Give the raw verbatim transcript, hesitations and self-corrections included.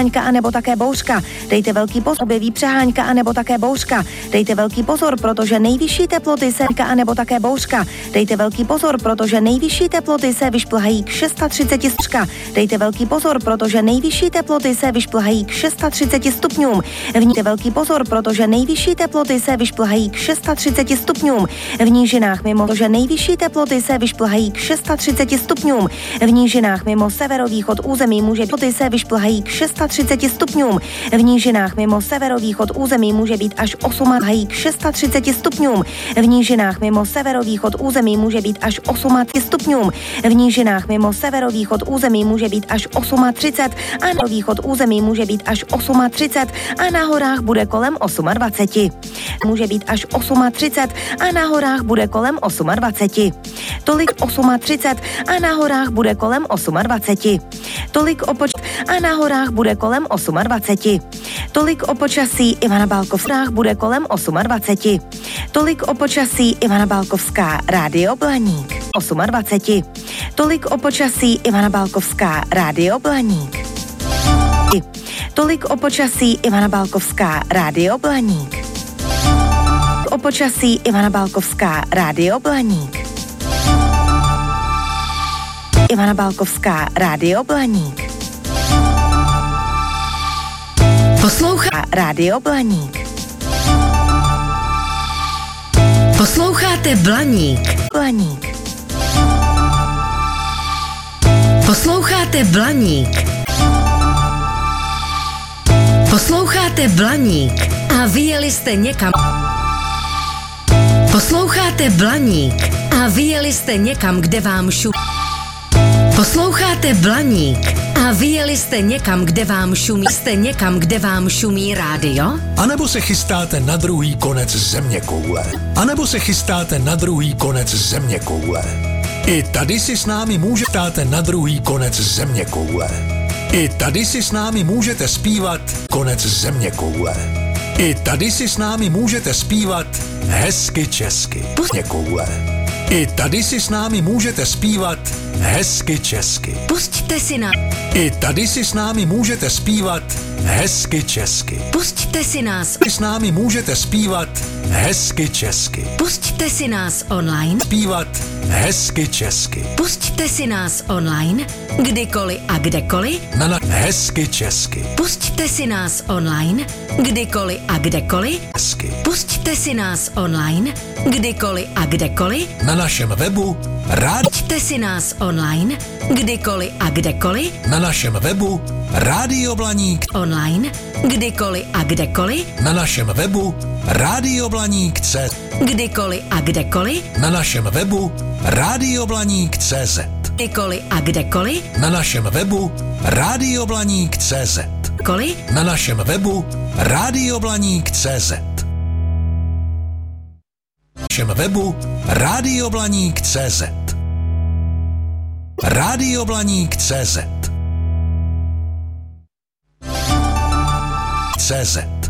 přehánka anebo také bouřka. Dejte velký pozor, objeví přehánka anebo také bouřka. Dejte velký pozor, protože nejvyšší teploty se anebo také bouřka. Dejte velký pozor, protože nejvyšší teploty se vyšplhají k třiceti šesti stupňům. Dejte velký pozor, protože nejvyšší teploty se vyšplhají k třiceti šesti stupňům. Vníte velký pozor, protože nejvyšší teploty se vyšplhají k třiceti šesti stupňům. V nížinách mimo, že nejvyšší teploty se vyšplhají k třiceti šesti stupňům. V nížinách mimo severovýchod území může teploty se vyšplhají k třiceti šesti stupňům. V nížinách mimo severovýchod území může být až osm k třiceti šesti stupňům. V nížinách mimo severovýchod území může být až třicet osm stupňům. V nížinách mimo severovýchod území může být až třicet osm a na východ území může být až třicet osm a na horách bude kolem dvacet osm. Může být až třicet osm a na horách bude kolem dvacet osm. Tolik třicet osm a na horách bude kolem dvacet osm. Tolik o počt a na horách bude kolem dvacet osm. Tolik o počasí Ivana Balkovská bude kolem dvacet osm. Tolik o počasí Ivana Balkovská, Rádio Blaník. dvacet osm. Tolik o počasí Ivana Balkovská, Rádio Blaník. Tolik o počasí Ivana Balkovská, Rádio Blaník. O počasí Ivana Balkovská, Rádio Blaník. Ivana Balkovská, Rádio Blaník. Poslouchá Rádio Blaník. Posloucháte Blaník. Blaník. Posloucháte Blaník. Posloucháte Blaník a vyjeli jste někam. Posloucháte Blaník a vyjeli jste někam, kde vám šumí. Posloucháte Blaník a vyjeli jste někam, kde vám šumí. Jste někam, kde vám šumí rádio? A nebo se chystáte na druhý konec zeměkoule. A nebo se chystáte na druhý konec zeměkoule. I tady si s námi můžete na druhý konec zeměkoule. I tady si s námi můžete zpívat konec zeměkoule. I tady si s námi můžete zpívat hezky česky. Zeměkoule. I tady si s námi můžete zpívat hezky česky. Pusťte si na... I tady si s námi můžete zpívat hezky česky. Pusťte si nás... I s námi můžete zpívat hezky česky. Pusťte si nás online... Zpívat hezky česky. Pusťte si nás online, kdykoliv a kdekoliv... Na na hezky česky. Pusťte si nás online, kdykoliv a kdekoliv... Hezky. Pusťte si nás online, kdykoliv a kdekoliv... Na našem webu rád... Pusťte si nás online, kdykoliv a kdekoliv... Na našem webu Rádio Blaník. Online, kdykoliv a kdekoliv... Na našem webu Rádio Blaník C Z. Kdykoliv a kdekoliv... Na našem webu Rádio Blaník C Z. Kdykoliv a kdekoliv... Na našem webu Rádio Blaník C Z. Koli? Na našem webu Rádio Blaník C Z. Na našem webu Rádio Blaník C Z. Rádio Blaník C Z. C Z.